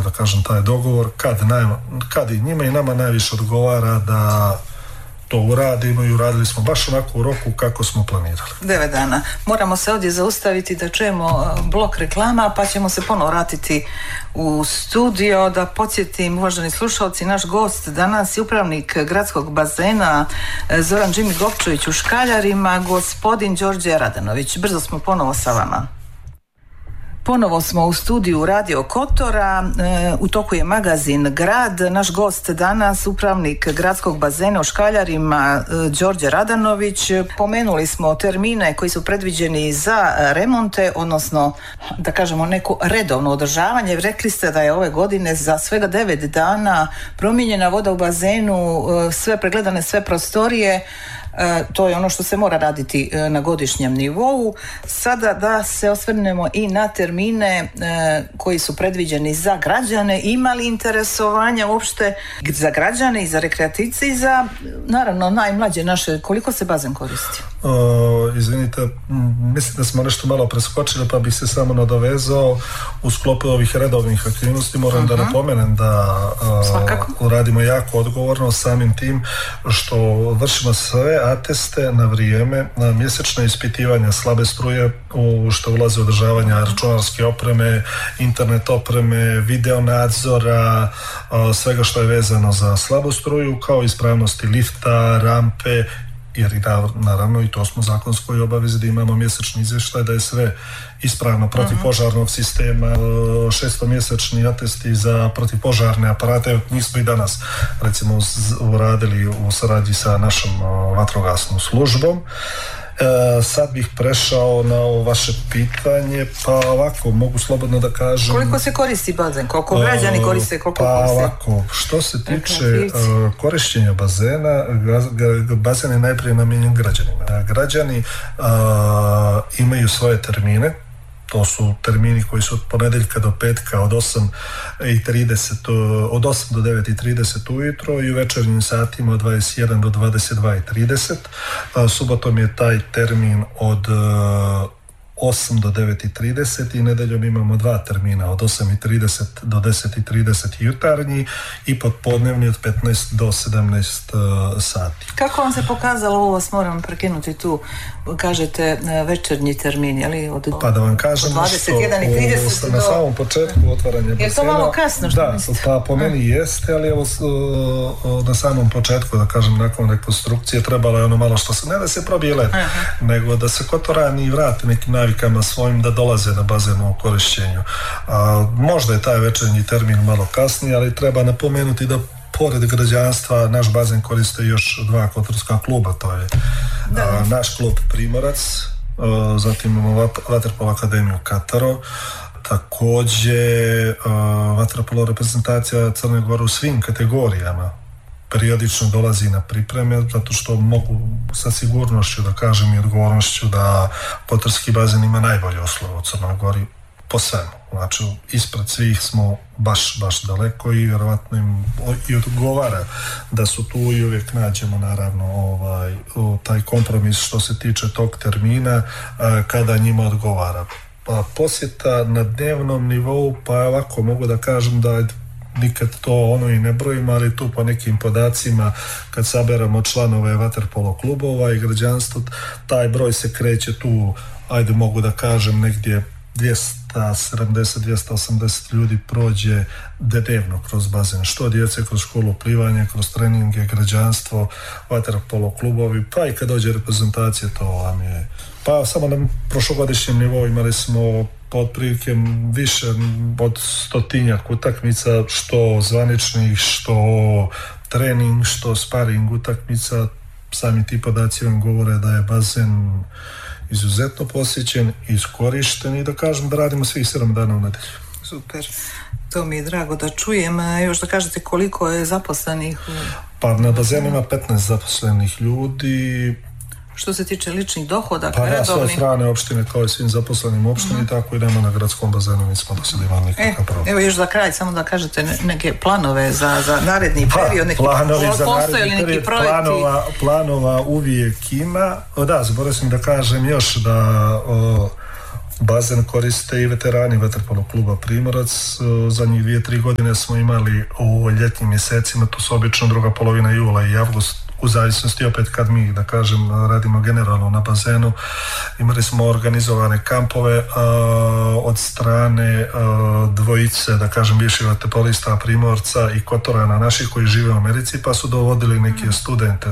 da kažem, taj dogovor, kad i njima i nama najviše odgovara da to uradimo i uradili smo baš onako u roku kako smo planirali. 9 dana. Moramo se ovdje zaustaviti da čujemo blok reklama, pa ćemo se ponovo vratiti u studio. Da podsjetim, uvaženi slušalci, naš gost danas je upravnik gradskog bazena Zoran Džimi Gopčević u Škaljarima, gospodin Đorđe Radanović. Brzo smo ponovo sa vama. Ponovo smo u studiju Radio Kotora, u toku je magazin Grad. Naš gost danas, upravnik gradskog bazena u Škaljarima, Đorđe Radanović. Pomenuli smo termine koji su predviđeni za remonte, odnosno da kažemo neko redovno održavanje. Rekli ste da je ove godine za svega 9 dana promijenjena voda u bazenu, sve pregledane, sve prostorije. To je ono što se mora raditi na godišnjem nivou. Sada da se osvrnemo i na termine koji su predviđeni za građane. Ima li interesovanja uopšte za građane i za rekreativce i za, naravno, najmlađe naše? Koliko se bazen koristi? Izvinite, mislim da smo nešto malo preskočili, pa bih se samo nadovezao. U sklopu ovih redovnih aktivnosti moram da napomenem da radimo jako odgovorno samim tim što vršimo sve ateste na vrijeme, na mjesečne ispitivanja slabe struje, u što ulaze održavanja računarske opreme, internet opreme, video nadzora, svega što je vezano za slabu struju, kao ispravnosti lifta, rampe, jer i naravno i to smo zakonskoj obavezi da imamo mjesečni izvještaj da je sve ispravno protivpožarnog sistema, 6-mjesečni atesti za protivpožarne aparate. Mi smo i danas recimo uradili u saradnji sa našom vatrogasnom službom. Sad bih prešao na ovo vaše pitanje, pa ovako mogu slobodno da kažem. Koliko se koristi bazen? Koliko građani koriste? Koliko koriste? Ovako, što se tiče korištenja bazena, bazen je najprije namijenjen građanima. Građani imaju svoje termine. To su termini koji su od ponedeljka do petka od 8 do 9:30 ujutro i u večernjim satima od 21 do 22:30. Subotom je taj termin od 8 do 9:30 i nedeljom imamo 2 termina od 8:30 do 10:30 jutarnji i podpodnevni od 15 do 17 sati. Kako vam se pokazalo, ovo vas moram prekinuti tu, kažete večernji termin, je li? Pa da vam kažem što na samom početku otvaranja basena. Je to malo kasno što mislite? Pa po meni jeste, ali evo na samom početku, da kažem, nakon rekonstrukcije trebalo je ono malo što se, ne da se probije led, nego da se Kotorani vrate nekim navikama svojim da dolaze na bazen u korišćenju. Možda je taj večernji termin malo kasniji, ali treba napomenuti da pored građanstva naš bazen koriste još 2 kotorska kluba, to je naš klub Primorac, zatim imamo Vaterpolo akademiju Kataro, također vaterpolo reprezentacija Crne Gore u svim kategorijama periodično dolazi na pripreme, zato što mogu sa sigurnošću da kažem i odgovornošću da kotorski bazen ima najbolje uslove u Crnoj Gori po svemu. Znači, ispred svih smo baš daleko i vjerovatno im i odgovara da su tu i uvijek nađemo naravno taj kompromis što se tiče tog termina kada njima odgovara. Pa posjeta na dnevnom nivou, pa ovako mogu da kažem da nikad to i ne brojimo, ali tu po nekim podacima kad saberamo članove vaterpolo klubova i građanstvo, taj broj se kreće tu, ajde mogu da kažem, negdje 270-280 ljudi prođe dnevno kroz bazen, što djece kroz školu plivanja, kroz treninge, građanstvo, vaterpolo klubovi, pa i kad dođe reprezentacija, to vam je. Pa samo na prošlogodišnjem nivou imali smo otprilike više od 100 utakmica, što zvaničnih, što trening, što sparing utakmica. Sami ti podaci vam govore da je bazen izuzetno posjećen, iskorišten i da kažem da radimo svih 7 dana u nedelju. Super, to mi je drago da čujem. Još da kažete koliko je zaposlenih? Pa na bazenu ima 15 zaposlenih ljudi. Što se tiče ličnih dohodaka, pa na svoje strane opštine kao i svim zaposlenim opštini, tako i nema na gradskom bazenu, nismo do sada imali nikakav problem. Evo još za kraj, samo da kažete neke planove za naredni period, neki planova uvijek ima. Zaboravio sam da kažem još da bazen koriste i veterani vaterpolo kluba Primorac. Zadnjih 2-3 godine smo imali u ljetnim mjesecima, to su obično druga polovina jula i avgust, u zavisnosti opet kad mi, da kažem, radimo generalno na bazenu. Imali smo organizovane kampove od strane dvojice, da kažem, bivših vaterpolista Primorca i Kotorana naših koji žive u Americi, pa su dovodili neke studente.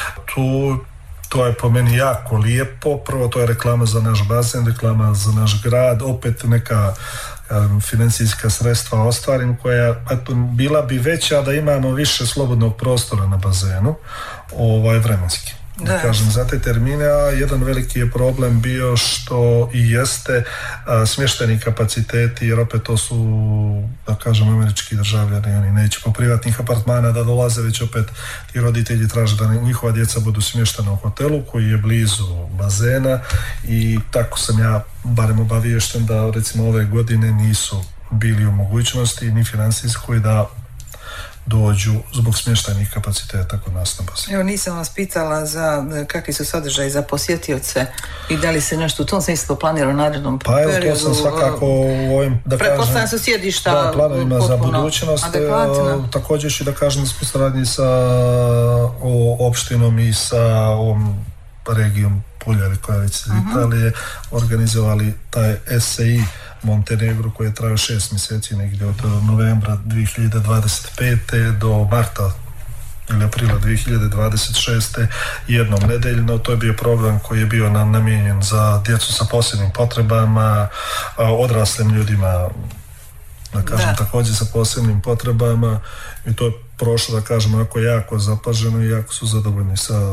To je po meni jako lijepo. Prvo, to je reklama za naš bazen, reklama za naš grad, opet neka financijska sredstva ostvarim koja bila bi veća da imamo više slobodnog prostora na bazenu, vremenski. Da kažem, za te termine, a jedan veliki je problem bio što i jeste smještajni kapaciteti, jer opet to su, da kažem, američki državljani, oni neće po privatnih apartmana da dolaze, već opet ti roditelji traže da njihova djeca budu smještena u hotelu koji je blizu bazena i tako sam ja barem obaviješten da recimo ove godine nisu bili u mogućnosti ni financijskoj da dođu zbog smještajnih kapaciteta kod nas na bazenu. Evo, nisam vas pitala za kakvi su sadržaji za posjetioce i da li se nešto u tom smislu planira u narednom periodu. Pa evo, to sam svakako u ovim, da kažem, pretpostavljam su sjedišta planovima za budućnost. Također ću da kažem da smo saradnji sa opštinom i sa ovom regijom Pulja, Rikojevice, Italije, organizovali taj SCI Montenegro koji je trajao 6 mjeseci, negdje od novembra 2025. do marta ili aprila 2026. jednom nedeljno. To je bio program koji je bio namijenjen za djecu sa posebnim potrebama, odraslim ljudima, da kažem, također sa posebnim potrebama, i to je prošlo, da kažem, onako jako zapaženo i jako su zadovoljni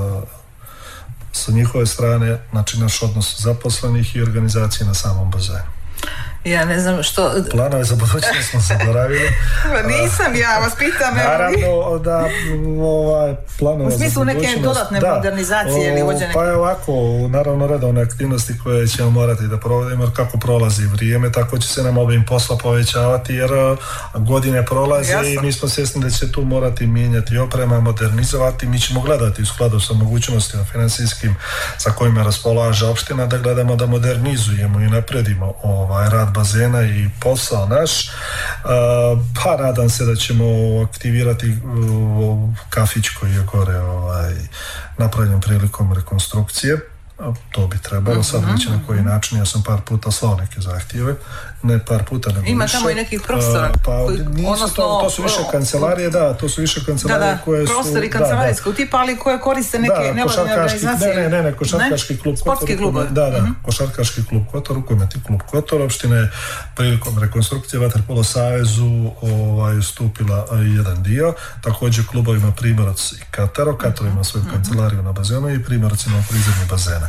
sa njihove strane, znači naš odnos zaposlenih i organizacije na samom bazenu. Ja ne znam što... Planove za budućnost smo zaboravili. Nisam, ja vas pitam. Naravno da planove u smislu neke dodatne modernizacije ili uvođenje. Pa je ovako, naravno redovne aktivnosti koje ćemo morati da provodimo, jer kako prolazi vrijeme, tako će se nam obim posla povećavati, jer godine prolaze. Jasno. I mi smo svjesni da će tu morati mijenjati oprema, modernizovati. Mi ćemo gledati u skladu sa mogućnostima financijskim sa kojima raspolaže opština, da gledamo da modernizujemo i napredimo rad bazena i posao naš. Pa nadam se da ćemo aktivirati kafić koji je gore napravljen prilikom rekonstrukcije. To bi trebalo, sad reći na koji način. Ja sam par puta slao neke zahtjeve, ne par puta, nego ima više. Ima tamo i nekih prostora. To su više kancelarije, to su više kancelarije koje su... prostori kancelarijskog tipa, ali koje koriste neke nevladine organizacije. Ne, košarkaški klub Sportski klub. Košarkaški klub Kotor, rukometni klub Kotor, opština je prilikom rekonstrukcije Vaterpolo savezu ustupila jedan dio, također klubovima Primorac i Kataro. Kataro ima svoju kancelariju na bazenu i Primorac ima prizemlje bazena.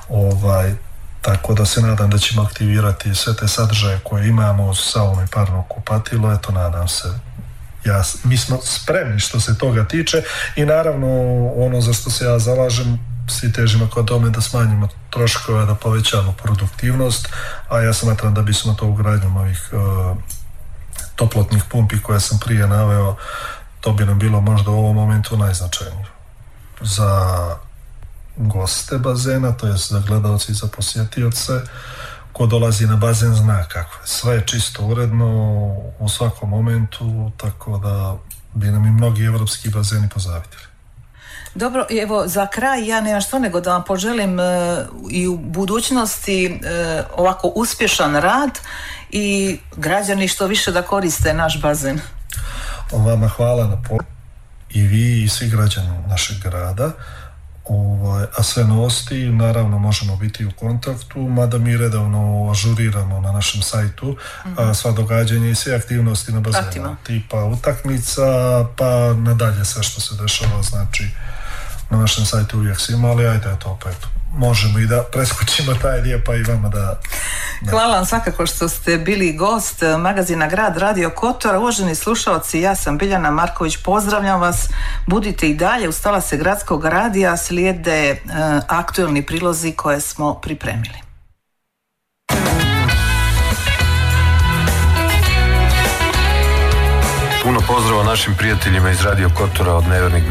Tako da se nadam da ćemo aktivirati sve te sadržaje koje imamo uz sauno i parno kupatilo. Eto, nadam se. Mi smo spremni što se toga tiče i naravno ono za što se ja zalažem, svi težimo kod tome da smanjimo troškove, da povećamo produktivnost, a ja smatram da bismo to ugradnjom ovih toplotnih pumpi koje sam prije naveo, to bi nam bilo možda u ovom momentu najznačajnije. Za goste bazena, to je za gledalce i za posjetioce, ko dolazi na bazen zna kako je. Sve je čisto uredno u svakom momentu, tako da bi nam i mnogi evropski bazeni pozavitili. Dobro, evo za kraj ja nemam što nego da vam poželim i u budućnosti ovako uspješan rad i građani što više da koriste naš bazen. Vama hvala na i vi i svi građani našeg grada. A sve novosti naravno možemo biti u kontaktu, mada mi redovno ažuriramo na našem sajtu sva događanja i sve aktivnosti na bazenu, tipa utakmica pa nadalje sve što se dešava, znači na našem sajtu uvijek se ima, ali ajde to opet možemo i da preskočimo taj dio pa i vama da... Hvala vam svakako što ste bili gost magazina Grad Radio Kotor. Uvaženi slušalci, ja sam Biljana Marković, pozdravljam vas, budite i dalje uz talase Gradskog radija, slijede aktualni prilozi koje smo pripremili. Puno pozdrava našim prijateljima iz Radio Kotora od Nevernih